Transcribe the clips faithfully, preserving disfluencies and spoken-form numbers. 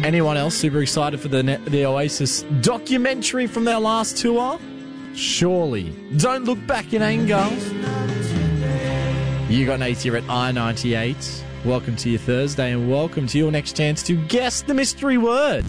Anyone else super excited for the the Oasis documentary from their last tour? Surely. Don't look back in anger. You got Nate here at I ninety-eight. Welcome to your Thursday and welcome to your next chance to guess the mystery word.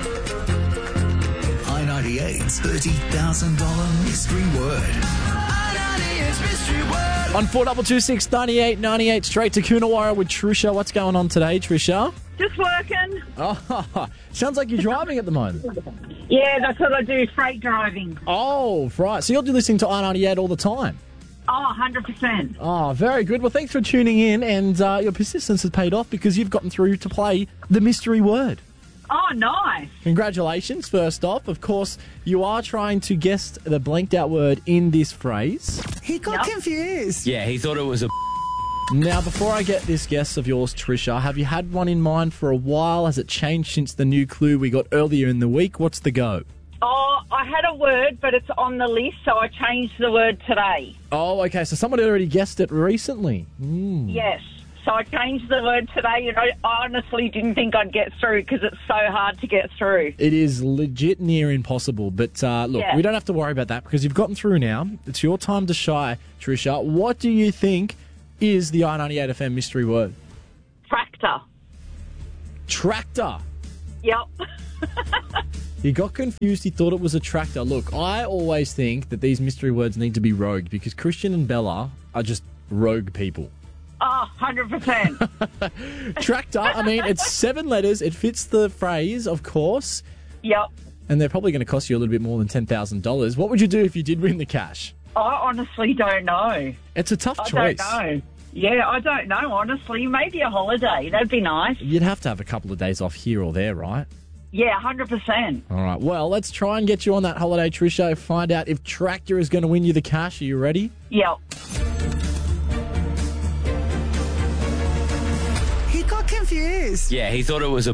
I ninety-eight's thirty thousand dollars mystery word. I ninety-eight's mystery word. On four two two six nine eight nine eight, straight to Coonawarra with Trisha. What's going on today, Trisha? Just working. Oh, sounds like you're driving at the moment. Yeah, that's what I do, freight driving. Oh, right. So you're listening to I ninety-eight all the time? Oh, one hundred percent. Oh, very good. Well, thanks for tuning in, and uh, your persistence has paid off because you've gotten through to play the mystery word. Oh, nice. Congratulations, first off. Of course, you are trying to guess the blanked out word in this phrase. He got Yep. confused. Yeah, he thought it was a... Now, before I get this guess of yours, Trisha, have you had one in mind for a while? Has it changed since the new clue we got earlier in the week? What's the go? Oh, I had a word, but it's on the list, so I changed the word today. Oh, okay, so someone already guessed it recently. Mm. Yes. So I changed the word today, and I honestly didn't think I'd get through because it's so hard to get through. It is legit near impossible, but uh, look, Yeah. we don't have to worry about that because you've gotten through now. It's your time to shine, Trisha. What do you think is the I ninety-eight F M mystery word? Tractor. Tractor. Yep. He got confused. He thought it was a tractor. Look, I always think that these mystery words need to be rogued because Christian and Bella are just rogue people. Oh, one hundred percent. Tractor, I mean, it's seven letters. It fits the phrase, of course, Yep. and they're probably going to cost you a little bit more than ten thousand dollars. What would you do if you did win the cash? I honestly don't know. It's a tough I choice. don't know. Yeah, I don't know, honestly. Maybe a holiday. That'd be nice. You'd have to have a couple of days off here or there, right? Yeah, one hundred percent. All right, well, let's try and get you on that holiday, Trisha. Find out if Tractor is going to win you the cash. Are you ready? Yep. He got confused. Yeah, he thought it was a...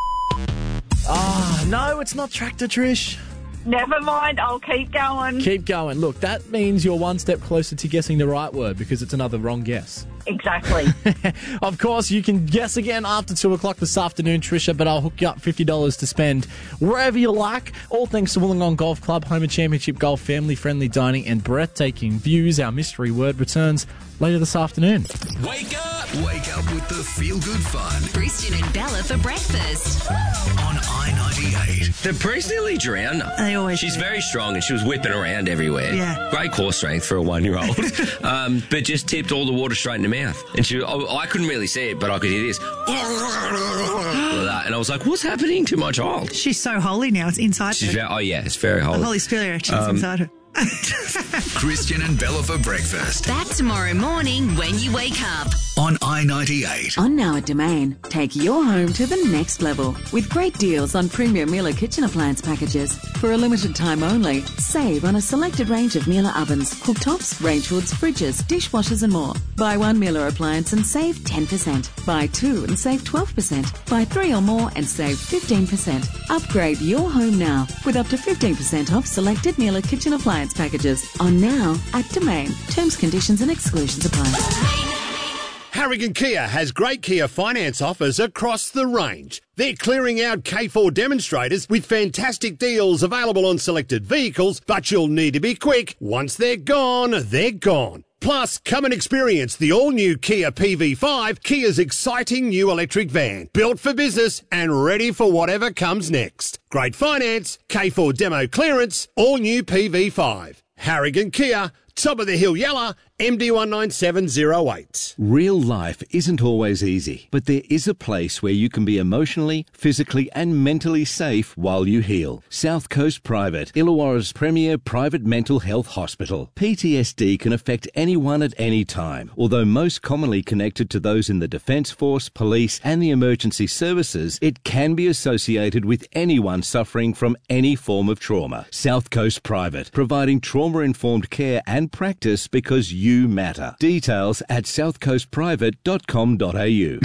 Ah, no, it's not Tractor, Trish. Never mind. I'll keep going. Keep going. Look, that means you're one step closer to guessing the right word because it's another wrong guess. Exactly. Of course, you can guess again after two o'clock this afternoon, Trisha, but I'll hook you up fifty dollars to spend wherever you like. All thanks to Wollongong Golf Club, home of championship golf, family-friendly dining and breathtaking views. Our mystery word returns later this afternoon. Wake up! Wake up with the feel-good fun Christian and Bella for breakfast. on I ninety-eight. The priest nearly drowned. They always She's do. very strong and she was whipping around everywhere. Yeah. Great core strength for a one-year-old. um, but just tipped all the water straight in her mouth. And she, I, I couldn't really see it, but I could hear this. Like that. And I was like, what's happening to my child? She's so holy now. It's inside She's her. very, oh, yeah, it's very The holy. Holy Spirit is Um, inside her. Christian and Bella for breakfast Back tomorrow morning when you wake up. on I ninety-eight. On now at Domain, take your home to the next level with great deals on premium Miele kitchen appliance packages. For a limited time only, save on a selected range of Miele ovens, cooktops, range hoods, fridges, dishwashers and more. Buy one Miele appliance and save ten percent. Buy two and save twelve percent. Buy three or more and save fifteen percent. Upgrade your home now with up to fifteen percent off selected Miele kitchen appliance packages. On now at Domain. Terms, conditions and exclusions apply. Harrigan Kia has great Kia finance offers across the range. They're clearing out K four demonstrators with fantastic deals available on selected vehicles, but you'll need to be quick. Once they're gone, they're gone. Plus, come and experience the all-new Kia P V five, Kia's exciting new electric van, built for business and ready for whatever comes next. Great finance, K four demo clearance, all-new P V five. Harrigan Kia, top of the hill Yella, M D one nine seven zero eight. Real life isn't always easy, but there is a place where you can be emotionally, physically and mentally safe while you heal. South Coast Private, Illawarra's premier private mental health hospital. P T S D can affect anyone at any time, although most commonly connected to those in the Defence Force, police and the emergency services, it can be associated with anyone suffering from any form of trauma. South Coast Private, providing trauma-informed care and practice because you You matter. Details at south coast private dot com dot a u.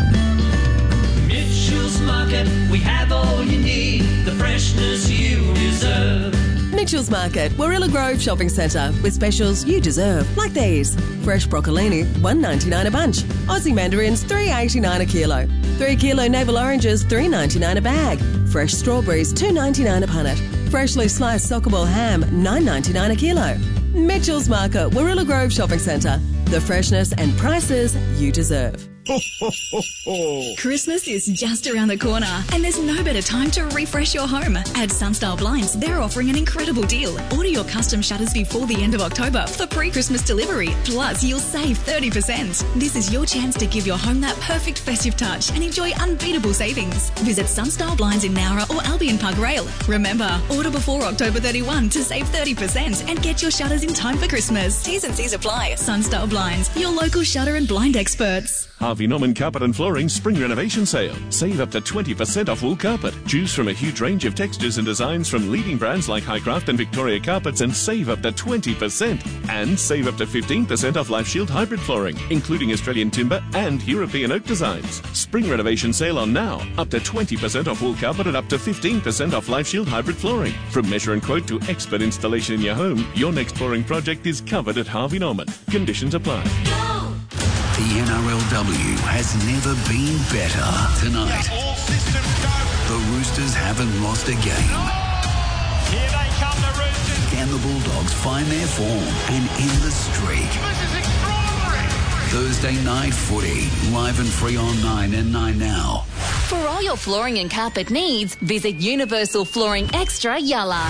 Mitchell's Market, we have all you need, the freshness you deserve. Mitchell's Market, Warilla Grove Shopping Centre, with specials you deserve, like these. Fresh broccolini, one ninety-nine a bunch. Aussie mandarins, three eighty-nine a kilo. Three kilo navel oranges, three ninety-nine a bag. Fresh strawberries, two ninety-nine a punnet. Freshly sliced sockerball ham, nine ninety-nine a kilo. Mitchell's Market, Warilla Grove Shopping Centre. The freshness and prices you deserve. Ho, ho, ho, ho. Christmas is just around the corner and there's no better time to refresh your home. At Sunstyle Blinds, they're offering an incredible deal. Order your custom shutters before the end of October for pre-Christmas delivery. Plus, you'll save thirty percent. This is your chance to give your home that perfect festive touch and enjoy unbeatable savings. Visit Sunstyle Blinds in Nowra or Albion Park Rail. Remember, order before October thirty-first to save thirty percent and get your shutters in time for Christmas. T's and C's apply. Sunstyle Blinds, your local shutter and blind experts. Harvey Norman Carpet and Flooring Spring Renovation Sale. Save up to twenty percent off wool carpet. Choose from a huge range of textures and designs from leading brands like Highcraft and Victoria Carpets and save up to twenty percent. And save up to fifteen percent off Life Shield hybrid flooring, including Australian timber and European oak designs. Spring Renovation Sale on now. Up to twenty percent off wool carpet and up to fifteen percent off Life Shield hybrid flooring. From measure and quote to expert installation in your home, your next flooring project is covered at Harvey Norman. Conditions apply. The N R L W has never been better. Tonight, the Roosters haven't lost a game. Here they come, the Roosters. Can the Bulldogs find their form and end the streak? This is extraordinary. Thursday night footy, live and free on nine and nine Now. For all your flooring and carpet needs, visit Universal Flooring Extra Yalla.